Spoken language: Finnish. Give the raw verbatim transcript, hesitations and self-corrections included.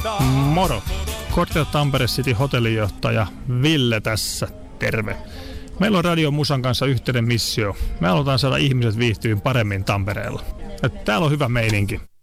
Moro! Corteo Tampere City hotellijohtaja Ville tässä, terve. Meillä on Radio Musan kanssa yhteinen missio. Me halutaan saada ihmiset viihtyyn paremmin Tampereella. Ja täällä on hyvä meininki.